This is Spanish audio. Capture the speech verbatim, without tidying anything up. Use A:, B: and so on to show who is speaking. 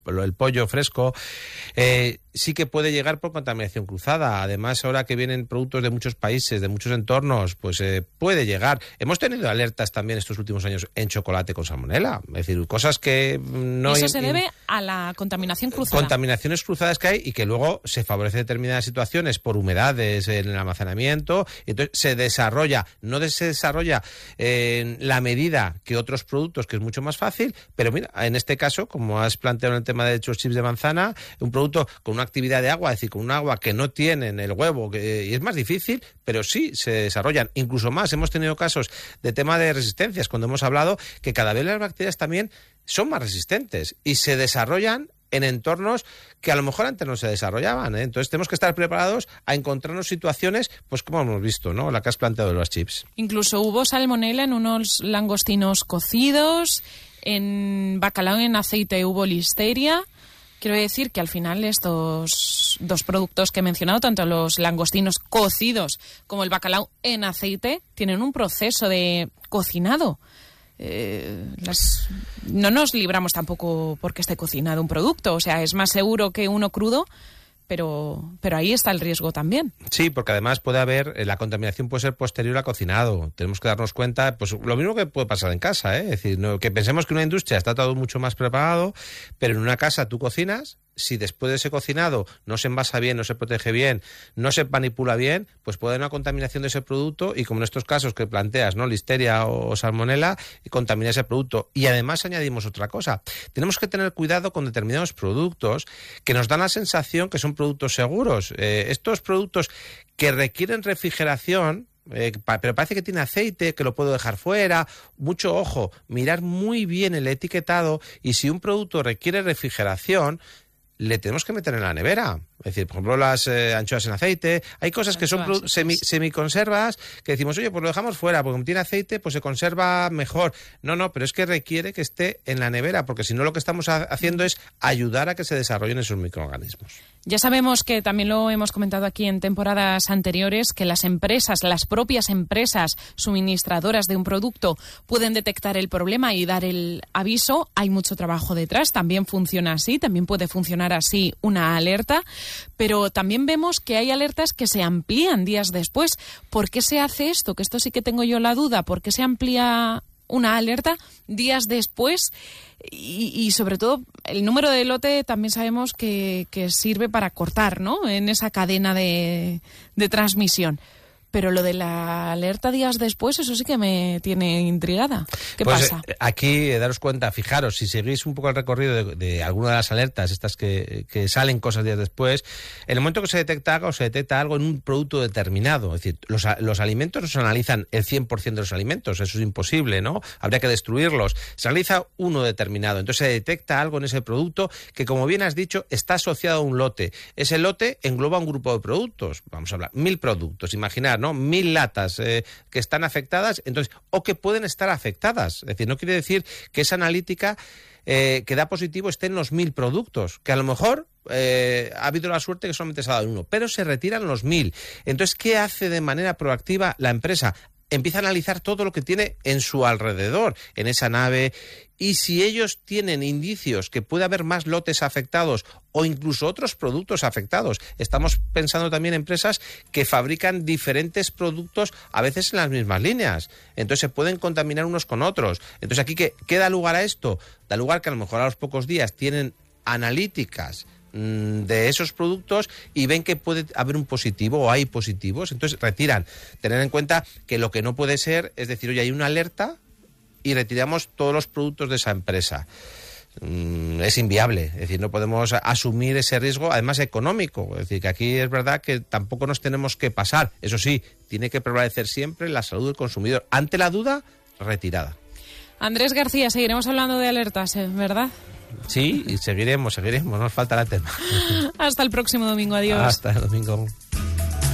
A: el pollo fresco, eh, sí que puede llegar por contaminación cruzada. Además, ahora que vienen productos de muchos países, de muchos entornos, pues eh, puede llegar. Hemos tenido alertas también estos últimos años en chocolate con salmonela. Es decir, cosas que no...
B: Y eso
A: in,
B: se debe a la contaminación cruzada.
A: Contaminaciones cruzadas que hay y que luego se favorece determinadas situaciones por humedades en el almacenamiento. Y entonces se desarrolla, no se desarrolla en la medida que otros productos, que es mucho más fácil, pero mira, en este caso, como has planteado en el tema de los chips de manzana, un producto con una actividad de agua, es decir, con un agua que no tienen el huevo, que, y es más difícil, pero sí se desarrollan. Incluso más, hemos tenido casos de tema de resistencias, cuando hemos hablado que cada vez las bacterias también son más resistentes y se desarrollan en entornos que a lo mejor antes no se desarrollaban, ¿eh? Entonces tenemos que estar preparados a encontrarnos situaciones, pues como hemos visto, ¿no? La que has planteado de los chips.
B: Incluso hubo salmonela en unos langostinos cocidos, en bacalao en aceite hubo listeria. Quiero decir que al final estos dos productos que he mencionado, tanto los langostinos cocidos como el bacalao en aceite, tienen un proceso de cocinado. Eh, las, no nos libramos tampoco porque esté cocinado un producto, o sea, es más seguro que uno crudo, pero, pero ahí está el riesgo también.
A: Sí, porque además puede haber, la contaminación puede ser posterior al cocinado. Tenemos que darnos cuenta, pues lo mismo que puede pasar en casa, ¿eh? Es decir, no, que pensemos que una industria está todo mucho más preparado, pero en una casa tú cocinas, si después de ese cocinado no se envasa bien, no se protege bien, no se manipula bien, pues puede haber una contaminación de ese producto y como en estos casos que planteas, ¿no? Listeria o salmonela, y contamina ese producto. Y además añadimos otra cosa. Tenemos que tener cuidado con determinados productos que nos dan la sensación que son productos seguros. Eh, estos productos que requieren refrigeración, Eh, pero parece que tiene aceite, que lo puedo dejar fuera. Mucho ojo, mirar muy bien el etiquetado y si un producto requiere refrigeración, le tenemos que meter en la nevera. Es decir, por ejemplo, las eh, anchoas en aceite. Hay cosas que son produ- semi, semiconservas que decimos, oye, pues lo dejamos fuera, porque como tiene aceite, pues se conserva mejor. No, no, pero es que requiere que esté en la nevera, porque si no lo que estamos ha- haciendo es ayudar a que se desarrollen esos microorganismos.
B: Ya sabemos que también lo hemos comentado aquí en temporadas anteriores, que las empresas, las propias empresas suministradoras de un producto pueden detectar el problema y dar el aviso. Hay mucho trabajo detrás, también funciona así, también puede funcionar así una alerta, pero también vemos que hay alertas que se amplían días después. ¿Por qué se hace esto? Que esto sí que tengo yo la duda. ¿Por qué se amplía una alerta días después? Y, y sobre todo, el número de lote también sabemos que, que sirve para cortar, ¿no?, en esa cadena de, de transmisión. Pero lo de la alerta días después, eso sí que me tiene intrigada. ¿Qué
A: pues,
B: pasa?
A: Eh, aquí, eh, daros cuenta, fijaros, si seguís un poco el recorrido de, de alguna de las alertas, estas que, que salen cosas días después, en el momento que se detecta algo, se detecta algo en un producto determinado. Es decir, los, los alimentos no se analizan el cien por ciento de los alimentos, eso es imposible, ¿no? Habría que destruirlos. Se analiza uno determinado, entonces se detecta algo en ese producto que, como bien has dicho, está asociado a un lote. Ese lote engloba un grupo de productos, vamos a hablar, mil productos, imaginar, ¿no? Mil latas eh, que están afectadas, entonces, o que pueden estar afectadas. Es decir, no quiere decir que esa analítica eh, que da positivo esté en los mil productos, que a lo mejor eh, ha habido la suerte que solamente se ha dado uno, pero se retiran los mil. Entonces, ¿qué hace de manera proactiva la empresa? Empieza a analizar todo lo que tiene en su alrededor, en esa nave, y si ellos tienen indicios que puede haber más lotes afectados o incluso otros productos afectados. Estamos pensando también en empresas que fabrican diferentes productos, a veces en las mismas líneas. Entonces se pueden contaminar unos con otros. Entonces aquí, ¿qué, qué da lugar a esto? Da lugar que a lo mejor a los pocos días tienen analíticas de esos productos y ven que puede haber un positivo o hay positivos, entonces retiran. Tener en cuenta que lo que no puede ser es decir, oye, hay una alerta y retiramos todos los productos de esa empresa. Mm, es inviable, es decir, no podemos asumir ese riesgo, además económico. Es decir, que aquí es verdad que tampoco nos tenemos que pasar. Eso sí, tiene que prevalecer siempre la salud del consumidor. Ante la duda, retirada.
B: Andrés García, seguiremos hablando de alertas, ¿verdad?
A: Sí, y seguiremos, seguiremos, no nos faltará tema.
B: Hasta el próximo domingo, adiós.
A: Hasta el domingo.